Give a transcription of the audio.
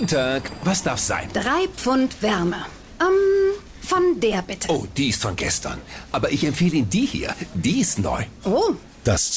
Guten Tag, was darf sein? 3 Pfund Wärme. Von der bitte. Oh, die ist von gestern. Aber ich empfehle Ihnen die hier. Die ist neu. Oh. Das